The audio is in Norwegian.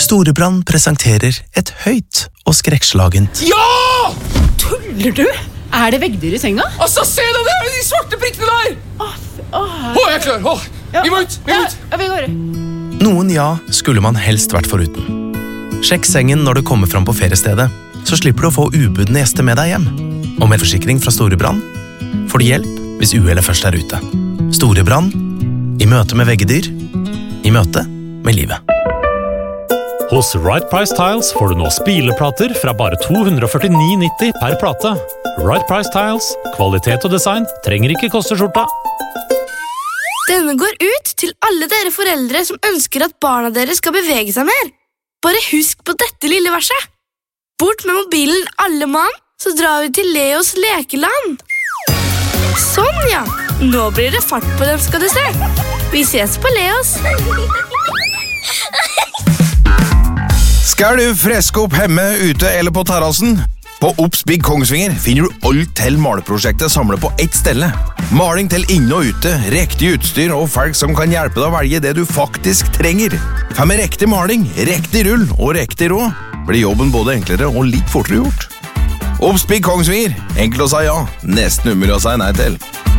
Storebrand presenterer et høyt og skrekkslagent. Ja! Tuller du? Er det veggdyr i senga? Altså, se deg der, de svarte prikkene der! Jeg er klar, vi må ut, Ja, vi går. Noen ja skulle man helst vært foruten. Sjekk sengen når du kommer fram på feriestedet, så slipper du å få ubudne gjester med deg hjem. Og med forsikring fra Storebrand får du hjelp hvis uhellet først er ute. Storebrand, i møte med veggedyr, i møte med livet. Hos Right Price Tiles får du nå spileplater fra bare 249,90 per plate. Right Price Tiles, kvalitet og design trenger ikke koste skjorta. Denne går ut til alle dere foreldre som ønsker at barna deres skal bevege seg mer. Bare husk på dette lille verset. Bort med mobilen alle mann, så drar vi til Leos lekeland. Sånn ja, nå blir det fart på dem skal du se. Vi ses på Leos. Skal du freske opp hjemme, ute eller på terrassen? På Obs Big Kongsvinger finner du alt til maleprosjektet samlet på ett stelle. Maling til inne og ute, riktig utstyr og folk som kan hjelpe deg å velge det du faktisk trenger. For med riktig maling, riktig rull og riktig råd blir jobben både enklere og litt fortere gjort. Obs Big Kongsvinger, enkelt å si ja, nesten umulig å si nei til.